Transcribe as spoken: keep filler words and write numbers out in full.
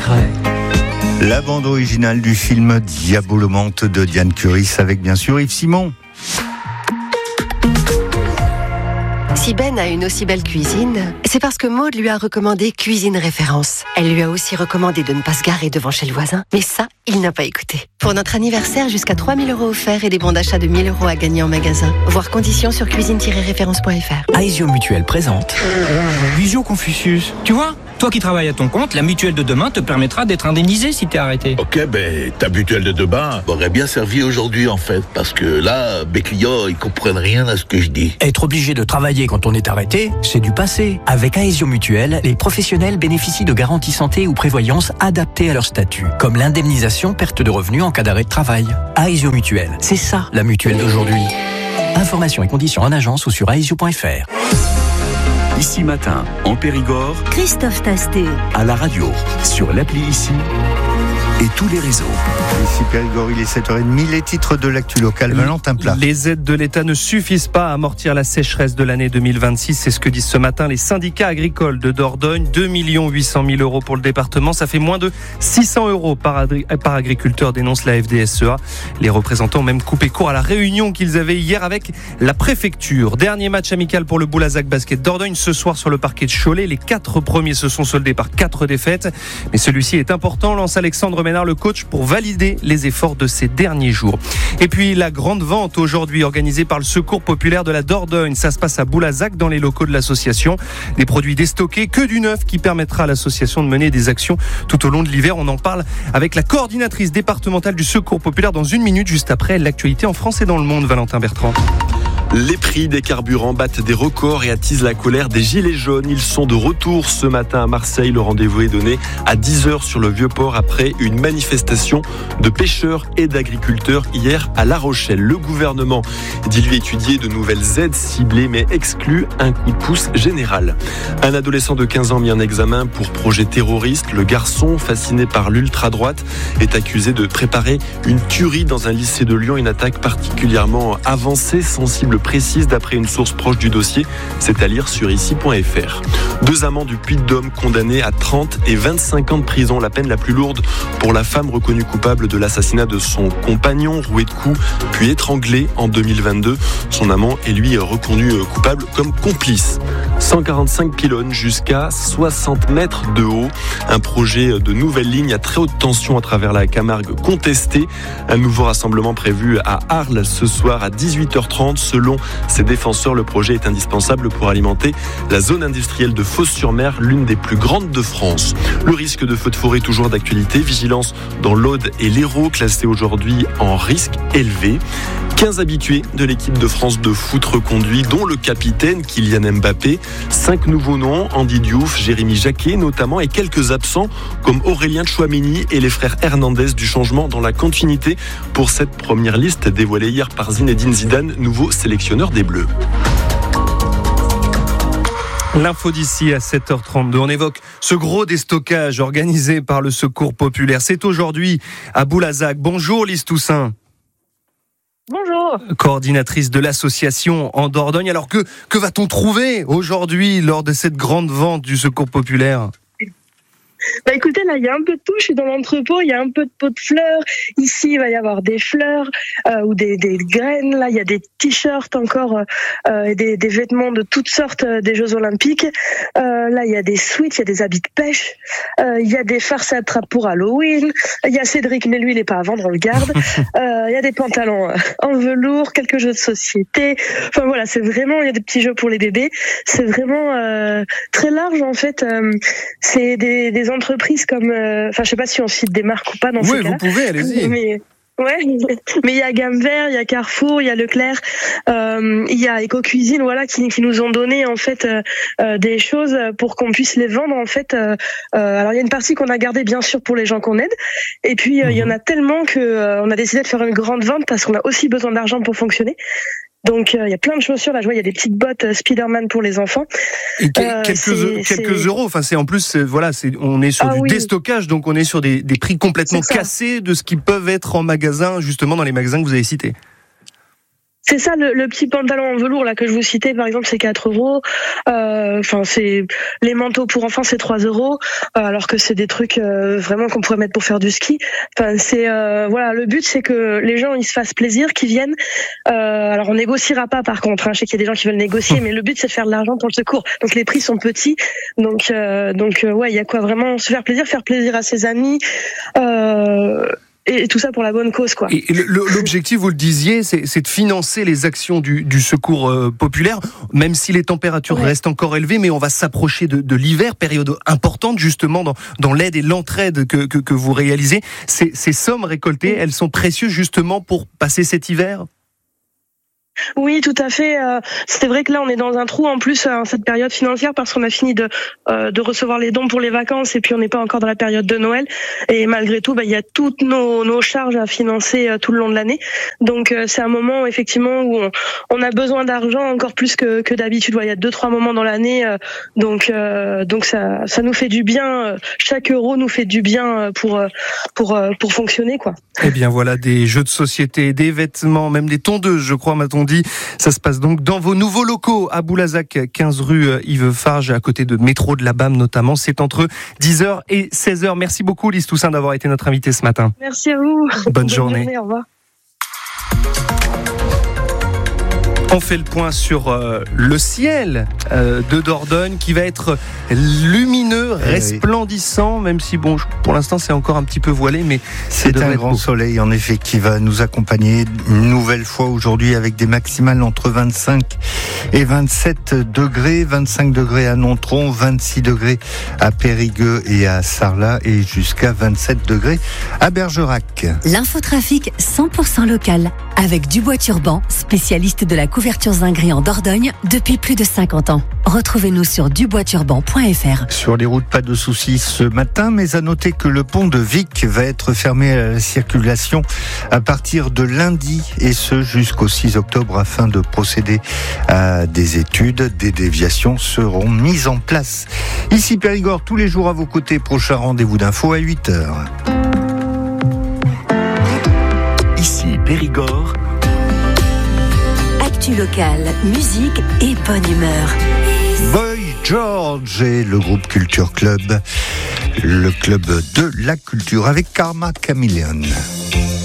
secret. La bande originale du film Diabolomante de Diane Curis avec bien sûr Yves Simon. Si Ben a une aussi belle cuisine, c'est parce que Maud lui a recommandé Cuisine Référence. Elle lui a aussi recommandé de ne pas se garer devant chez le voisin. Mais ça, il n'a pas écouté. Pour notre anniversaire, jusqu'à trois mille euros offerts et des bons d'achat de mille euros à gagner en magasin. Voir conditions sur cuisine tiret référence point f r. Aesio Mutuelle présente Visio Confucius. Tu vois, toi qui travailles à ton compte, la mutuelle de demain te permettra d'être indemnisé si t'es arrêté. Ok, ben ta mutuelle de demain m'aurait bien servi aujourd'hui en fait, parce que là, mes clients, ils comprennent rien à ce que je dis. Être obligé de travailler quand on est arrêté, c'est du passé. Avec Aesio Mutuelle, les professionnels bénéficient de garanties santé ou prévoyance adaptées à leur statut, comme l'indemnisation perte de revenus en cas d'arrêt de travail. Aesio Mutuelle, c'est ça la mutuelle d'aujourd'hui. Informations et conditions en agence ou sur aesio point f r. Ici Matin, en Périgord, Christophe Tastet. à la radio, sur l'appli Ici et tous les réseaux. Ici Périgord, il est sept heures trente, les titres de l'actu locale. Valentin Plat. Les aides de l'État ne suffisent pas à amortir la sécheresse de l'année deux mille vingt-six. C'est ce que disent ce matin les syndicats agricoles de Dordogne. deux millions huit cent mille euros pour le département. Ça fait moins de six cents euros par, adri- par agriculteur, dénonce la F D S E A. Les représentants ont même coupé court à la réunion qu'ils avaient hier avec la préfecture. Dernier match amical pour le Boulazac Basket Dordogne ce soir sur le parquet de Cholet. Les quatre premiers se sont soldés par quatre défaites. Mais celui-ci est important, lance Alexandre Ménard, le coach, pour valider les efforts de ces derniers jours. Et puis la grande vente aujourd'hui organisée par le Secours populaire de la Dordogne. Ça se passe à Boulazac dans les locaux de l'association. Des produits déstockés, que du neuf qui permettra à l'association de mener des actions tout au long de l'hiver. On en parle avec la coordinatrice départementale du Secours populaire dans une minute, juste après l'actualité en France et dans le monde. Valentin Bertrand. Les prix des carburants battent des records et attisent la colère des gilets jaunes. Ils sont de retour ce matin à Marseille. Le rendez-vous est donné à dix heures sur le Vieux-Port après une manifestation de pêcheurs et d'agriculteurs hier à La Rochelle. Le gouvernement dit lui étudier de nouvelles aides ciblées mais exclut un coup de pouce général. Un adolescent de quinze ans mis en examen pour projet terroriste. Le garçon, fasciné par l'ultra-droite, est accusé de préparer une tuerie dans un lycée de Lyon. Une attaque particulièrement avancée, sensible, précise d'après une source proche du dossier. C'est à lire sur ici point f r. Deux amants du Puy-de-Dôme condamnés à trente et vingt-cinq ans de prison, la peine la plus lourde pour la femme reconnue coupable de l'assassinat de son compagnon, roué de coups puis étranglé en deux mille vingt-deux. Son amant est lui reconnu coupable comme complice. cent quarante-cinq pylônes jusqu'à soixante mètres de haut. Un projet de nouvelle ligne à très haute tension à travers la Camargue contesté. Un nouveau rassemblement prévu à Arles ce soir à dix-huit heures trente. Selon ses défenseurs, le projet est indispensable pour alimenter la zone industrielle de Fos-sur-Mer, l'une des plus grandes de France. Le risque de feu de forêt toujours d'actualité. Vigilance dans l'Aude et l'Hérault, classés aujourd'hui en risque élevé. quinze habitués de l'équipe de France de foot reconduits, dont le capitaine Kylian Mbappé. Cinq nouveaux noms, Andy Diouf, Jérémy Jacquet notamment, et quelques absents comme Aurélien Tchouaméni et les frères Hernandez. Du changement dans la continuité pour cette première liste dévoilée hier par Zinedine Zidane, nouveau sélectionneur des Bleus. L'info d'ici à sept heures trente-deux. On évoque ce gros déstockage organisé par le Secours populaire. C'est aujourd'hui à Boulazac. Bonjour Lise Toussaint. Bonjour. Coordinatrice de l'association en Dordogne. Alors que, que va-t-on trouver aujourd'hui lors de cette grande vente du Secours populaire ? Bah écoutez, là il y a un peu de tout, je suis dans l'entrepôt, il y a un peu de pots de fleurs, ici il va y avoir des fleurs euh, ou des, des graines, là il y a des t-shirts encore euh, et des, des vêtements de toutes sortes euh, des Jeux Olympiques, euh, là il y a des sweats, il y a des habits de pêche, euh, il y a des farces à trappe pour Halloween, il y a Cédric mais lui il est pas à vendre, on le garde, euh, il y a des pantalons en velours, quelques jeux de société, enfin voilà c'est vraiment, il y a des petits jeux pour les bébés, c'est vraiment euh, très large en fait, euh, c'est des, des entreprises comme, enfin, euh, je sais pas si on cite des marques ou pas dans oui, ces cas-là. Oui, vous pouvez, allez-y. Mais, ouais, mais il y a Gamme Vert, il y a Carrefour, il y a Leclerc, euh, il y a Eco-Cuisine, voilà, qui, qui nous ont donné en fait euh, euh, des choses pour qu'on puisse les vendre en fait. Euh, euh, alors il y a une partie qu'on a gardée bien sûr pour les gens qu'on aide, et puis euh, il mmh. y en a tellement que euh, on a décidé de faire une grande vente parce qu'on a aussi besoin d'argent pour fonctionner. Donc il euh, y a plein de chaussures là, je vois il y a des petites bottes euh, Spider-Man pour les enfants. Et que, euh, quelques c'est, quelques c'est... euros, enfin c'est en plus c'est, voilà, c'est on est sur ah, du oui. déstockage, donc on est sur des, des prix complètement cassés de ce qui peuvent être en magasin, justement dans les magasins que vous avez cités. C'est ça, le, le petit pantalon en velours là que je vous citais, par exemple, c'est quatre euros. Enfin, euh, c'est les manteaux pour enfants, c'est trois euros, euh, alors que c'est des trucs euh, vraiment qu'on pourrait mettre pour faire du ski. Enfin, c'est euh, voilà, le but, c'est que les gens ils se fassent plaisir, qu'ils viennent. Euh, alors, on négociera pas, par contre. Hein, je sais qu'il y a des gens qui veulent négocier, mais le but, c'est de faire de l'argent pour le secours. Donc, les prix sont petits. Donc, euh, donc, euh, ouais, il y a quoi vraiment se faire plaisir, faire plaisir à ses amis. Euh, Et tout ça pour la bonne cause, quoi. Et l'objectif, vous le disiez, c'est, c'est de financer les actions du, du secours euh, populaire, même si les températures ouais. restent encore élevées, mais on va s'approcher de, de l'hiver, période importante justement dans, dans l'aide et l'entraide que, que, que vous réalisez. Ces, ces sommes récoltées, oui. elles sont précieuses justement pour passer cet hiver ? Oui, tout à fait. Euh, c'est vrai que là, on est dans un trou en plus en cette période financière parce qu'on a fini de euh, de recevoir les dons pour les vacances et puis on n'est pas encore dans la période de Noël. Et malgré tout, bah, il y a toutes nos, nos charges à financer euh, tout le long de l'année. Donc euh, c'est un moment effectivement où on, on a besoin d'argent encore plus que que d'habitude. Ouais, il y a deux trois moments dans l'année, euh, donc euh, donc ça ça nous fait du bien. Chaque euro nous fait du bien pour pour pour fonctionner, quoi. Eh bien voilà, des jeux de société, des vêtements, même des tondeuses, je crois, m'a-t-on dit. Ça se passe donc dans vos nouveaux locaux à Boulazac, quinze rue Yves Farge, à côté de métro de la B A M notamment. C'est entre dix heures et seize heures. Merci beaucoup Lise Toussaint d'avoir été notre invitée ce matin. Merci à vous. Bonne, Bonne journée. journée. Au revoir. On fait le point sur euh, le ciel euh, de Dordogne qui va être lumineux, resplendissant, même si bon, pour l'instant c'est encore un petit peu voilé, mais c'est un grand beau. soleil en effet qui va nous accompagner une nouvelle fois aujourd'hui avec des maximales entre vingt-cinq et vingt-sept degrés, vingt-cinq degrés à Nontron, vingt-six degrés à Périgueux et à Sarlat et jusqu'à vingt-sept degrés à Bergerac. L'infotrafic cent pour cent local avec Dubois Turban, spécialiste de la couverture zinguerie en Dordogne depuis plus de cinquante ans. Retrouvez-nous sur dubois turban point f r. Sur les routes, pas de soucis ce matin, mais à noter que le pont de Vic va être fermé à la circulation à partir de lundi et ce jusqu'au six octobre afin de procéder à des études. Des déviations seront mises en place. Ici Périgord, tous les jours à vos côtés. Prochain rendez-vous d'info à huit heures. Ici Périgord. Actu locale, musique et bonne humeur. Boy George et le groupe Culture Club, le club de la culture avec Karma Chameleon.